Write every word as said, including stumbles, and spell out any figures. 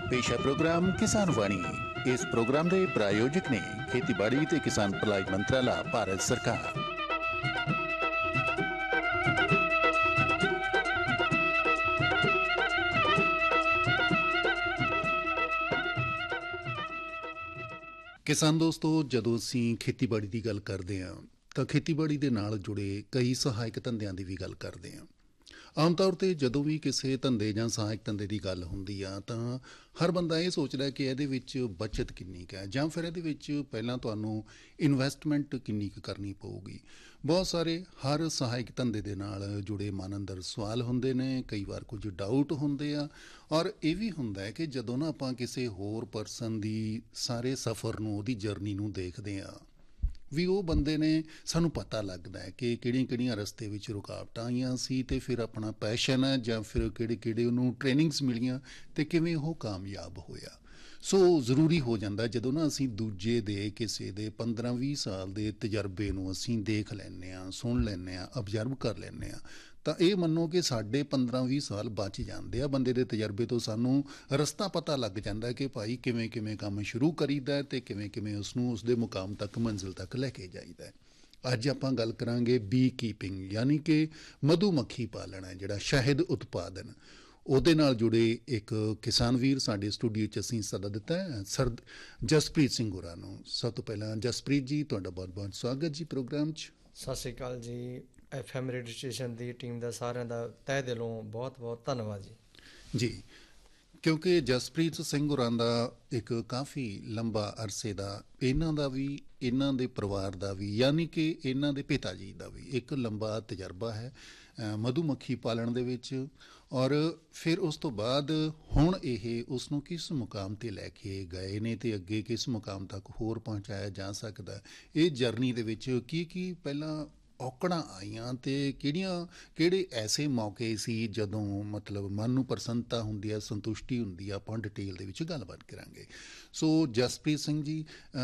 पेश है प्रोग्राम किसान वाणी। इस प्रोग्राम के प्रायोजक ने खेतीबाड़ी ते किसान भलाई मंत्रालय भारत सरकार। किसान दोस्तों, जदों असीं खेतीबाड़ी की गल करते हैं तो खेतीबाड़ी के नाल जुड़े कई सहायक धंधों की भी गल करते हैं। आम तौर पर जदों भी किसी धंधे जां सहायक धंधे की गल हुंदी आ तां हर बंदा ये सोचदा कि इहदे विच बचत किन्नी क है जां फिर इहदे विच पहलां तुहानूं इन्वैसटमेंट किन्नी क करनी पऊगी। बहुत सारे हर सहायक धंधे दे नाल जुड़े मन अंदर सवाल हुंदे ने, कई बार कुछ डाउट हुंदे आ और ये भी हुंदा है कि जदों ना आपां किसी होर परसन दी सारे सफ़र नूं उहदी जर्नी नूं देखदे आ भी वो बंदे ने सानू पता लगता है कि किहड़ियां किहड़ियां रस्ते विच रुकावटां आईयां सी ते फिर अपना पैशन है जां फिर किहड़े किहड़े उहनूं ट्रेनिंग्स मिलियां ते किवें वो कामयाब होया। सो ज़रूरी हो जाता जदों ना असीं दूजे दे किसी दे पंद्रह भी साल दे तजर्बे नूं असीं देख लैंदे आ, सुन लैंदे आ, ऑबजर्व कर लैंदे आ ਤਾਂ ਇਹ ਮੰਨੋ ਕਿ ਸਾਡੇ ਪੰਦਰਾਂ ਵੀਹ ਸਾਲ ਬਚ ਜਾਂਦੇ ਆ। ਬੰਦੇ ਦੇ ਤਜਰਬੇ ਤੋਂ ਸਾਨੂੰ ਰਸਤਾ ਪਤਾ ਲੱਗ ਜਾਂਦਾ ਕਿ ਭਾਈ ਕਿਵੇਂ ਕਿਵੇਂ ਕੰਮ ਸ਼ੁਰੂ ਕਰੀਦਾ ਅਤੇ ਕਿਵੇਂ ਕਿਵੇਂ ਉਸਨੂੰ ਉਸਦੇ ਮੁਕਾਮ ਤੱਕ ਮੰਜ਼ਿਲ ਤੱਕ ਲੈ ਕੇ ਜਾਈਦਾ ਹੈ। ਅੱਜ ਆਪਾਂ ਗੱਲ ਕਰਾਂਗੇ ਬੀ ਕੀਪਿੰਗ ਯਾਨੀ ਕਿ ਮਧੂ ਮੱਖੀ ਪਾਲਣ ਹੈ ਜਿਹੜਾ ਸ਼ਹਿਦ ਉਤਪਾਦਨ। ਉਹਦੇ ਨਾਲ ਜੁੜੇ ਇੱਕ ਕਿਸਾਨ ਵੀਰ ਸਾਡੇ ਸਟੂਡੀਓ 'ਚ ਅਸੀਂ ਸੱਦਾ ਦਿੱਤਾ ਹੈ, ਸਰ ਜਸਪ੍ਰੀਤ ਸਿੰਘ ਹੋਰਾਂ ਨੂੰ। ਸਭ ਤੋਂ ਪਹਿਲਾਂ ਜਸਪ੍ਰੀਤ ਜੀ ਤੁਹਾਡਾ ਬਹੁਤ ਬਹੁਤ ਸਵਾਗਤ ਜੀ ਪ੍ਰੋਗਰਾਮ 'ਚ। ਸਤਿ ਸ਼੍ਰੀ ਅਕਾਲ ਜੀ। ਐਫ ਐਮ ਰੇਡੀਓ ਸਟੇਸ਼ਨ ਦੀ ਟੀਮ ਦਾ ਸਾਰਿਆਂ ਦਾ ਤਹਿ ਦਿਲੋਂ ਬਹੁਤ ਬਹੁਤ ਧੰਨਵਾਦ ਜੀ। ਜੀ ਕਿਉਂਕਿ ਜਸਪ੍ਰੀਤ ਸਿੰਘ ਹੋਰਾਂ ਦਾ ਇੱਕ ਕਾਫੀ ਲੰਬਾ ਅਰਸੇ ਦਾ ਇਹਨਾਂ ਦਾ ਵੀ ਇਹਨਾਂ ਦੇ ਪਰਿਵਾਰ ਦਾ ਵੀ ਯਾਨੀ ਕਿ ਇਹਨਾਂ ਦੇ ਪਿਤਾ ਜੀ ਦਾ ਵੀ ਇੱਕ ਲੰਬਾ ਤਜਰਬਾ ਹੈ ਮਧੂ ਮੱਖੀ ਪਾਲਣ ਦੇ ਵਿੱਚ ਔਰ ਫਿਰ ਉਸ ਤੋਂ ਬਾਅਦ ਹੁਣ ਇਹ ਉਸ ਨੂੰ ਕਿਸ ਮੁਕਾਮ 'ਤੇ ਲੈ ਕੇ ਗਏ ਨੇ ਅਤੇ ਅੱਗੇ ਕਿਸ ਮੁਕਾਮ ਤੱਕ ਹੋਰ ਪਹੁੰਚਾਇਆ ਜਾ ਸਕਦਾ। ਇਹ ਜਰਨੀ ਦੇ ਵਿੱਚ ਕੀ ਕੀ ਪਹਿਲਾਂ ਔਕੜਾਂ ਆਈਆਂ ਅਤੇ ਕਿਹੜੀਆਂ ਕਿਹੜੇ ਐਸੇ ਮੌਕੇ ਸੀ ਜਦੋਂ ਮਤਲਬ ਮਨ ਨੂੰ ਪ੍ਰਸੰਨਤਾ ਹੁੰਦੀ ਹੈ, ਸੰਤੁਸ਼ਟੀ ਹੁੰਦੀ ਆ, ਆਪਾਂ ਡਿਟੇਲ ਦੇ ਵਿੱਚ ਗੱਲਬਾਤ ਕਰਾਂਗੇ। ਸੋ ਜਸਪ੍ਰੀਤ ਸਿੰਘ ਜੀ